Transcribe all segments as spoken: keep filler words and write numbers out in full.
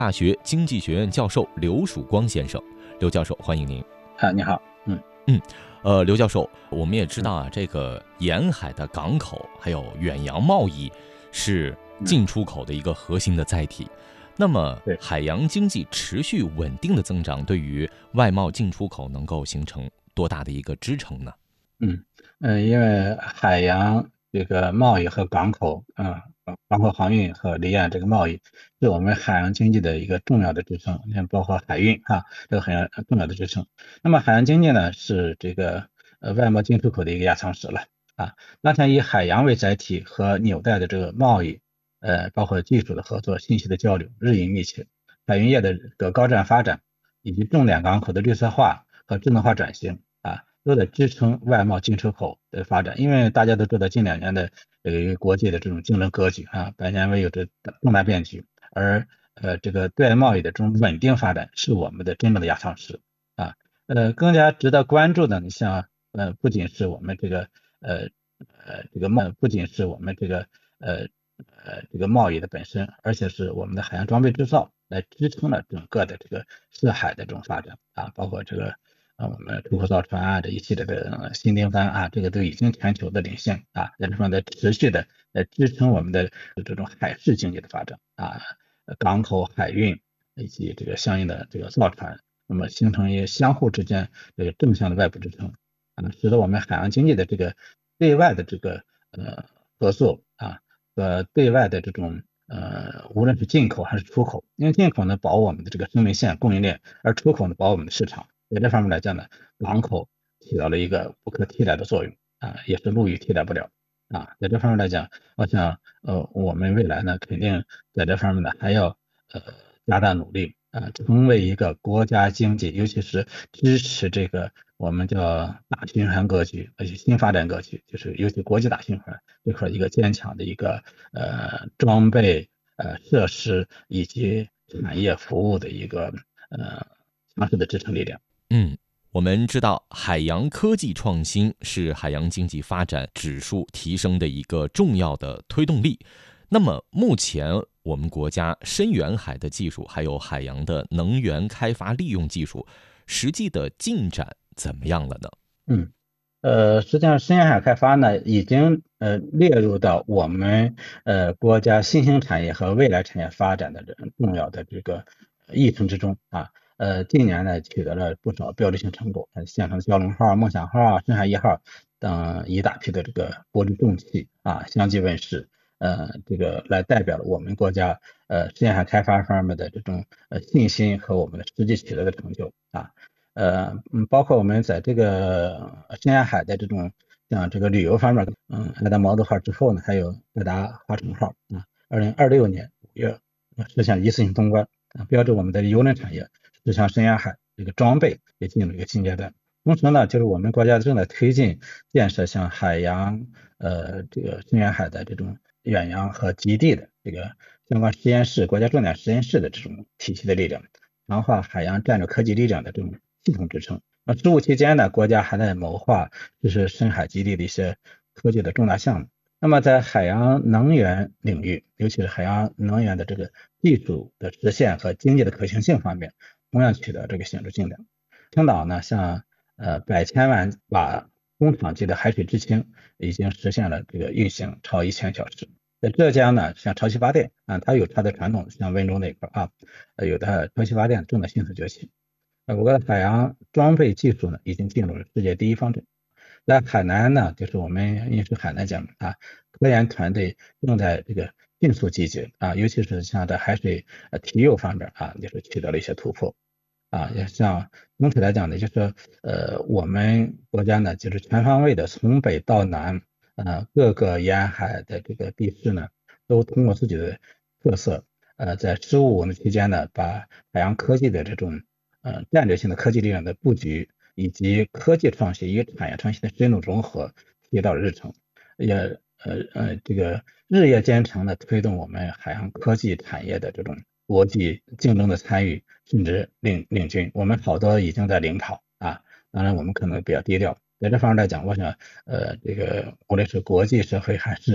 大学经济学院教授刘曙光先生。刘教授，欢迎您。 啊，你好。嗯嗯，呃，刘教授，我们也知道啊，这个沿海的港口还有远洋贸易是进出口的一个核心的载体。那么，海洋经济持续稳定的增长，对于外贸进出口能够形成多大的一个支撑呢？ 嗯呃，因为海洋这个贸易和港口，啊、呃，包括航运和离岸这个贸易，是我们海洋经济的一个重要的支撑。你看，包括海运哈、啊，这个很重要的支撑。那么，海洋经济呢，是这个呃外贸进出口的一个压舱石了啊。那像以海洋为载体和纽带的这个贸易，呃，包括技术的合作、信息的交流日益密切，海运业的这个高质量发展，以及重点港口的绿色化和智能化转型啊。都在支撑外贸进出口的发展。因为大家都知道近两年的这个国际的这种竞争格局啊，百年未有的重大变局，而呃这个对外贸易的这种稳定发展是我们的真正的压舱石啊。呃更加值得关注的，你像呃不仅是我们这个呃呃这个贸不仅是我们这个呃呃这个贸易的本身，而且是我们的海洋装备制造来支撑了整个的这个涉海的这种发展啊，包括这个啊，我们出口造船啊，这一系列的新订单啊，这个都已经全球的领先啊，在这方面持续的来支撑我们的这种海事经济的发展啊，港口海运以及这个相应的这个造船，那么形成一个相互之间这个正向的外部支撑啊，使得我们海洋经济的这个对外的这个呃合作啊和对外的这种呃无论是进口还是出口，因为进口呢保我们的这个生命线供应链，而出口呢保我们的市场。在这方面来讲呢，港口起到了一个不可替代的作用啊，也是陆域替代不了啊。在这方面来讲，我想呃我们未来呢肯定在这方面呢还要呃加大努力啊，成为一个国家经济，尤其是支持这个我们叫大循环格局，而且新发展格局，就是尤其国际大循环这块一个坚强的一个呃装备呃设施以及产业服务的一个呃强势的支撑力量。 嗯，我们知道海洋科技创新是海洋经济发展指数提升的一个重要的推动力。那么目前我们国家深远海的技术还有海洋的能源开发利用技术实际的进展怎么样了呢？ 嗯，呃，实际上深远海开发呢，已经呃列入到我们呃国家新兴产业和未来产业发展的这重要的这个议程之中啊。呃，近年呢取得了不少标志性成果，像什么蛟龙号、梦想号、深海一号等一大批的这个国之重器啊相继问世，呃，这个来代表了我们国家呃深远海开发方面的这种呃信心和我们的实际取得的成就啊。呃，嗯，包括我们在这个深远海的这种像这个旅游方面，嗯，爱达毛豆号之后呢，还有爱达华城号啊，二零二六年五月实现一次性通关啊，标志我们的邮轮产业驶向深远海这个装备也进入一个新阶段。同时呢，就是我们国家正在推进建设像海洋呃这个深远海的这种远洋和基地的这个相关实验室、国家重点实验室的这种体系的力量，强化海洋战略科技力量的这种系统支撑。那职务期间呢，国家还在谋划就是深海基地的一些科技的重大项目。那么在海洋能源领域，尤其是海洋能源的这个技术的实现和经济的可行性方面，同样取得这个显著进展。青岛呢，像呃百千万瓦工厂级的海水制氢已经实现了这个运行超一千小时。在浙江呢，像潮汐发电啊，它有它的传统，像温州那块啊，呃有的潮汐发电正在迅速崛起。呃，我国的海洋装备技术呢，已经进入了世界第一方阵。在海南呢，就是我们饮水海南讲啊，科研团队正在这个迅速集结啊，尤其是像在海水呃提诱方面啊，就是取得了一些突破啊。也像总体来讲呢，就是呃我们国家呢，就是全方位的从北到南，呃各个沿海的这个地市呢，都通过自己的特色，呃在十五五的期间呢，把海洋科技的这种呃战略性的科技力量的布局，以及科技创新与产业创新的深度融合提到了日程，也呃呃这个日夜兼程的推动我们海洋科技产业的这种国际竞争的参与，甚至领领军。我们好多已经在领跑啊，当然我们可能比较低调。在这方面来讲，我想呃这个无论是国际社会还是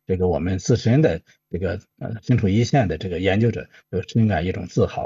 这个我们自身的这个呃身处一线的这个研究者，都深感一种自豪。